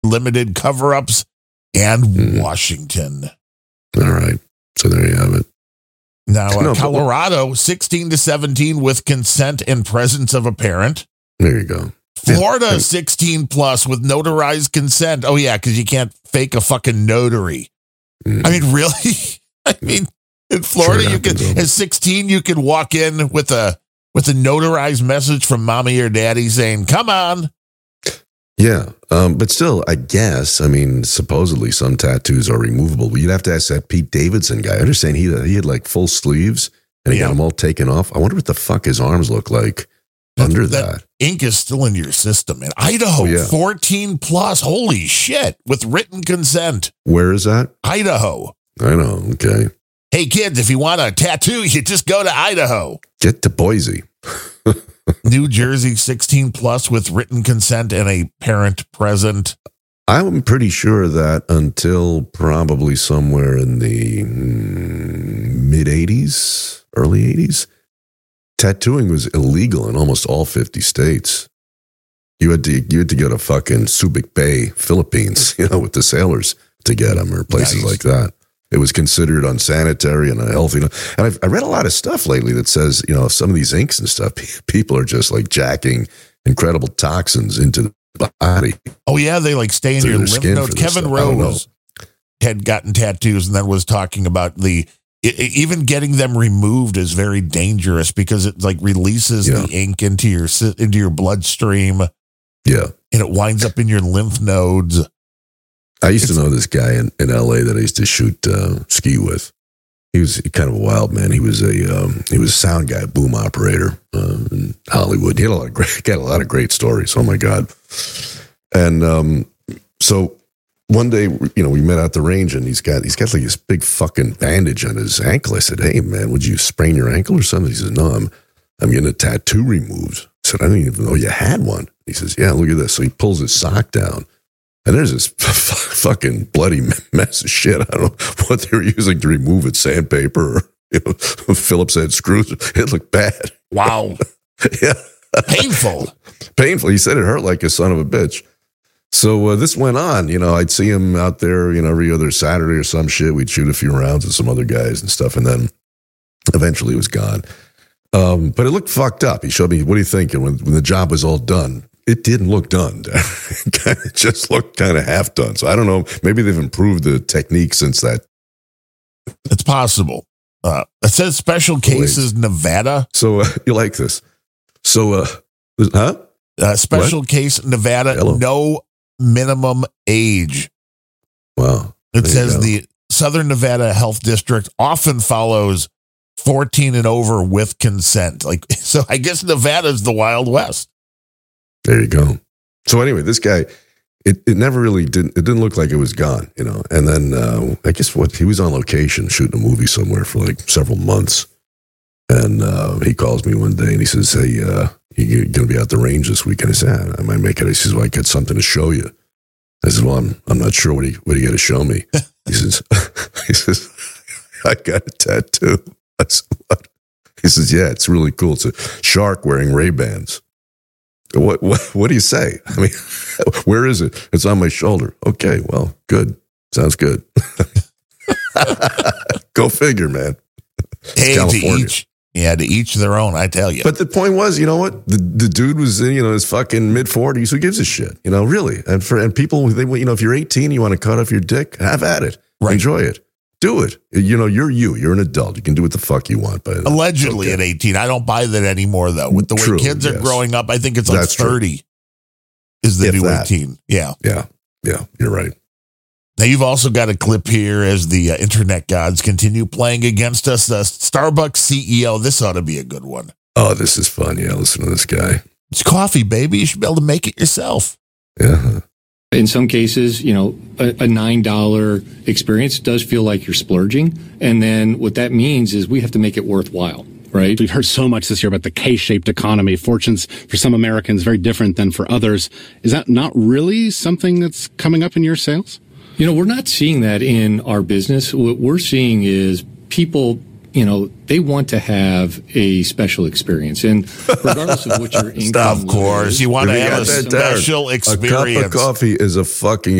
limited cover-ups, and Washington. All right. So there you have it. Now, Colorado, 16-17 with consent and presence of a parent. There you go. Florida, 16 plus with notarized consent. Oh, yeah, because you can't fake a fucking notary. I mean, really? I mean, in Florida, you can, at 16, you can walk in with a notarized message from mommy or daddy saying, come on. Yeah. But still, I guess, I mean, supposedly some tattoos are removable. But you'd have to ask that Pete Davidson guy. I understand he had like full sleeves and he got them all taken off. I wonder what the fuck his arms look like under that. Ink is still in your system. In Idaho, 14 plus. Holy shit. With written consent. Where is that? Idaho. I know. Okay. Hey, kids, if you want a tattoo, you just go to Idaho. Get to Boise. New Jersey, 16 plus with written consent and a parent present. I'm pretty sure that until probably somewhere in the mid-'80s, early 80s, tattooing was illegal in almost all 50 states. You had to go to fucking Subic Bay, Philippines, with the sailors to get them, or places like that. It was considered unsanitary and unhealthy. And I read a lot of stuff lately that says, some of these inks and stuff, people are just like jacking incredible toxins into the body. Oh, yeah, they like stay in your lymph nodes. Kevin Rose had gotten tattoos and then was talking about even getting them removed is very dangerous because it like releases the ink into your bloodstream. Yeah. And it winds up in your lymph nodes. I used to know this guy in LA that I used to shoot ski with. He was kind of a wild man. He was a sound guy, boom operator in Hollywood. He had a lot of great stories. Oh my God! And so one day, we met at the range, and he's got like this big fucking bandage on his ankle. I said, "Hey man, would you sprain your ankle or something?" He says, "No, I'm getting a tattoo removed." I said, "I didn't even know you had one." He says, "Yeah, look at this." So he pulls his sock down. And there's this fucking bloody mess of shit. I don't know what they were using to remove it, sandpaper or Phillips head screws. It looked bad. Wow. Yeah. Painful. He said it hurt like a son of a bitch. So this went on. I'd see him out there, every other Saturday or some shit. We'd shoot a few rounds with some other guys and stuff. And then eventually it was gone. But it looked fucked up. He showed me, what do you think? And when the job was all done, it didn't look done. It just looked kind of half done. So I don't know. Maybe they've improved the technique since that. It's possible. It says special cases, Nevada. So you like this? So, special case, Nevada, no minimum age. Wow. It says the Southern Nevada Health District often follows 14 and over with consent. So I guess Nevada's the Wild West. There you go. So anyway, this guy, it never really didn't look like it was gone, And then I guess he was on location shooting a movie somewhere for like several months. And he calls me one day and he says, "Hey, you're going to be at the range this weekend?" I said, "I might make it." He says, "Well, I got something to show you." I said, "Well, I'm not sure what you got to show me." He says, "I got a tattoo." I said, "What?" He says, "Yeah, it's really cool. It's a shark wearing Ray-Bans." What do you say? I mean, where is it? It's on my shoulder. Okay, well, good. Sounds good. Go figure, man. Hey, to each their own, I tell you. But the point was, you know what? The dude was in, his fucking mid-40s. Who gives a shit? Really. And people, if you're 18, you want to cut off your dick, have at it. Right. Enjoy it. Do it. You're You're an adult. You can do what the fuck you want. But allegedly at 18. I don't buy that anymore, though. With the way kids are growing up, I think it's like that's 30 is the new 18. Yeah. Yeah. Yeah. You're right. Now, you've also got a clip here as the internet gods continue playing against us. The Starbucks CEO. This ought to be a good one. Oh, this is fun. Yeah. Listen to this guy. It's coffee, baby. You should be able to make it yourself. Yeah. In some cases, a $9 experience does feel like you're splurging. And then what that means is we have to make it worthwhile, right? We've heard so much this year about the K-shaped economy. Fortunes for some Americans very different than for others. Is that not really something that's coming up in your sales? We're not seeing that in our business. What we're seeing is people they want to have a special experience. And regardless of what your income of course, is, you want to have a special experience. A cup of coffee is a fucking